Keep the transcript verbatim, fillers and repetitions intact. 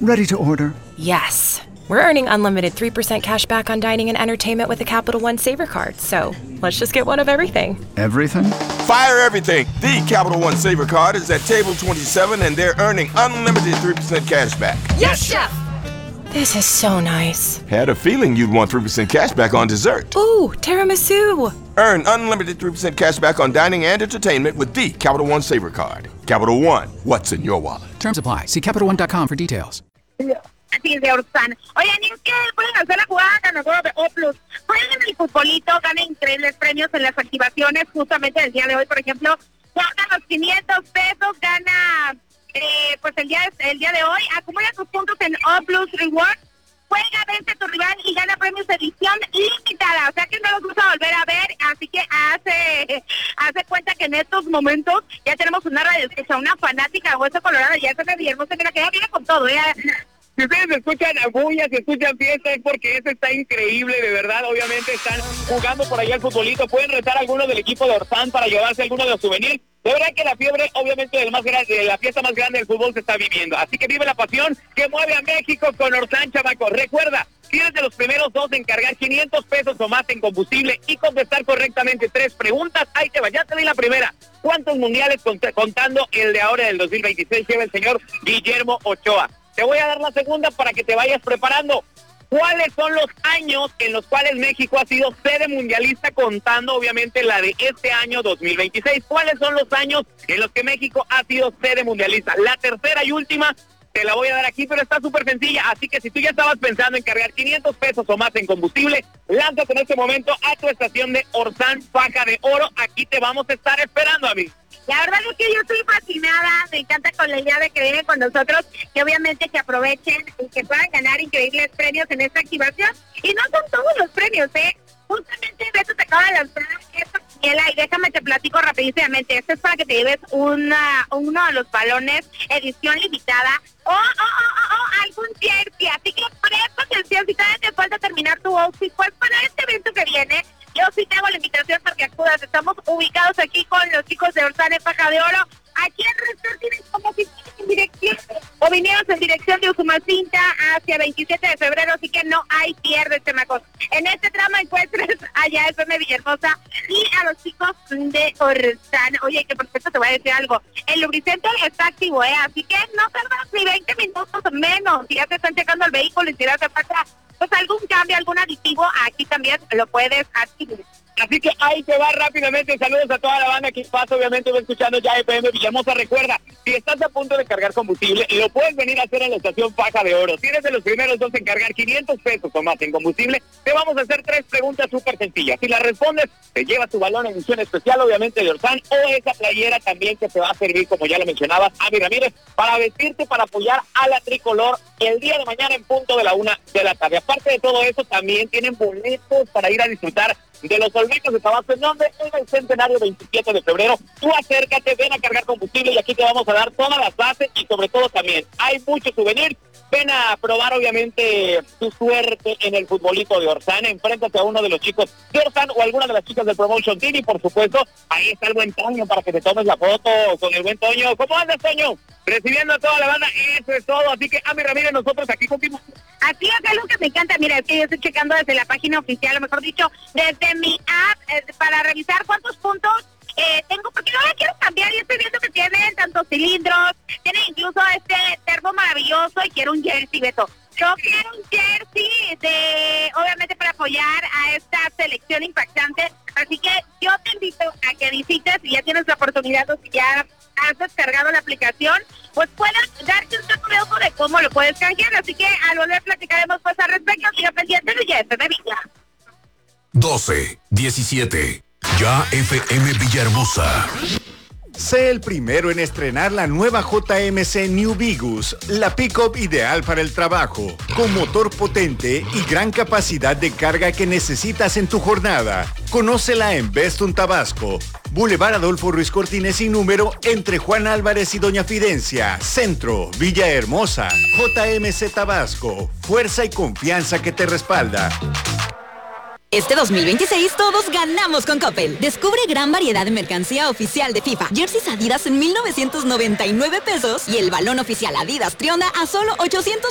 Ready to order. Yes. We're earning unlimited three percent cash back on dining and entertainment with a Capital One Saver card. So let's just get one of everything. Everything? Fire everything. The Capital One Saver card is at table twenty-seven and they're earning unlimited three percent cash back. Yes, Chef! This is so nice. Had a feeling you'd want three percent cash back on dessert. Ooh, tiramisu. Earn unlimited three percent cash back on dining and entertainment with the Capital One Saver card. Capital One, what's in your wallet? Terms apply. See Capital One dot com for details. Así es de Orsán. Oigan, ¿y qué pueden hacer la jugada ganadora de O Plus? Jueguen el futbolito, ganen increíbles premios en las activaciones. Justamente el día de hoy, por ejemplo, ganan los quinientos pesos, gana, eh, pues el día, el día de hoy, acumula tus puntos en O Plus Rewards, juega, vence a tu rival y gana premios de edición limitada. O sea que no los vas a volver a ver, así que hace, hace cuenta que en estos momentos ya tenemos una radio escucha, una fanática de Hueso Colorado, ya se me vieron, se me la queda, viene con todo, ¿eh? Si ustedes escuchan bullas, si escuchan fiesta, es porque eso está increíble, de verdad. Obviamente están jugando por allá el futbolito. Pueden retar a alguno del equipo de Orsán para llevarse alguno de los souvenirs. De verdad que la fiebre, obviamente, del más grande, de la fiesta más grande del fútbol se está viviendo. Así que vive la pasión que mueve a México con Orsán, chamacos. Recuerda, si eres de los primeros dos en cargar quinientos pesos o más en combustible y contestar correctamente tres preguntas, ahí te va, ya te di la primera. ¿Cuántos mundiales cont- contando el de ahora del dos mil veintiséis lleva el señor Guillermo Ochoa? Te voy a dar la segunda para que te vayas preparando. ¿Cuáles son los años en los cuales México ha sido sede mundialista, contando obviamente la de este año dos mil veintiséis? ¿Cuáles son los años en los que México ha sido sede mundialista? La tercera y última te la voy a dar aquí, pero está súper sencilla. Así que si tú ya estabas pensando en cargar quinientos pesos o más en combustible, lánzate en este momento a tu estación de Orsán Faja de Oro. Aquí te vamos a estar esperando, amigo. La verdad es que yo estoy fascinada, me encanta con la idea de que vienen con nosotros, que obviamente que aprovechen y que puedan ganar increíbles premios en esta activación. Y no son todos los premios, ¿eh? Justamente Beto te acaba de lanzar esta quiniela y déjame te platico rapidísimamente. Este es para que te lleves una, uno de los balones edición limitada o oh, oh, oh, oh, algún jersey. Así que presta atención, si todavía te falta terminar tu outfit, pues para este evento que viene, yo sí te hago la invitación para que acudas. Estamos ubicados aquí con los chicos de Orsán en Faja de Oro. Aquí en Resort tienes como si en dirección o vinieron en dirección de Usumacinta hacia veintisiete de febrero, así que no hay pierde, chamacos. En este tramo encuentras allá F M Villahermosa y a los chicos de Orsán. Oye, que por cierto te voy a decir algo. El lubricente está activo, ¿eh? Así que no tardas ni veinte minutos menos. Si ya te están checando el vehículo y si ya te pasa pues algún cambio, algún aditivo, aquí también lo puedes adquirir. Así que ahí te va rápidamente. Saludos a toda la banda que pasa, obviamente va escuchando ya F M Villahermosa. Recuerda, si estás a punto de cargar combustible, lo puedes venir a hacer en la estación Faja de Oro. Si eres de los primeros dos en cargar quinientos pesos o más en combustible, te vamos a hacer tres preguntas súper sencillas. Si las respondes, te llevas tu balón en edición especial, obviamente de Orsán, o esa playera también que te va a servir, como ya lo mencionabas, Ami Ramírez, para vestirte, para apoyar a la tricolor el día de mañana en punto de la una de la tarde. Aparte de todo eso, también tienen boletos para ir a disfrutar de los Olmecas de Tabasco, en donde en el centenario veintisiete de febrero, tú acércate, ven a cargar combustible y aquí te vamos a dar todas las bases y sobre todo también hay muchos souvenirs. Ven a probar obviamente tu suerte en el futbolito de Orsán, enfréntate a uno de los chicos de Orsán o alguna de las chicas del Promotion Team y por supuesto, ahí está el buen Toño para que te tomes la foto con el buen Toño. ¿Cómo andas, Toño? Recibiendo a toda la banda, eso es todo, así que Ami Ramírez, nosotros aquí continuamos. Así es, algo que me encanta, mira, es que yo estoy checando desde la página oficial, o mejor dicho, desde mi app, eh, para revisar cuántos puntos eh, tengo, porque no la quiero cambiar y estoy viendo que tienen tantos cilindros, tiene incluso este termo maravilloso y quiero un jersey, Beto. Yo quiero un jersey de, obviamente para apoyar a esta selección impactante, así que yo te invito a que visites, si ya tienes la oportunidad o si ya has descargado la aplicación, pues puedas darte un toque de cómo lo puedes canjear, así que al volver platicaremos pues al respecto, siga pendiente de ya F M Villa. doce, diecisiete, ya F M Villahermosa. Sé el primero en estrenar la nueva J M C New Vigus, la pick-up ideal para el trabajo, con motor potente y gran capacidad de carga que necesitas en tu jornada. Conócela en Bestun Tabasco, Boulevard Adolfo Ruiz Cortines sin número, entre Juan Álvarez y Doña Fidencia, Centro, Villahermosa. J M C Tabasco, fuerza y confianza que te respalda. Este dos mil veintiséis todos ganamos con Coppel. Descubre gran variedad de mercancía oficial de FIFA. Jerseys Adidas en mil novecientos noventa y nueve pesos y el balón oficial Adidas Trionda a solo ochocientos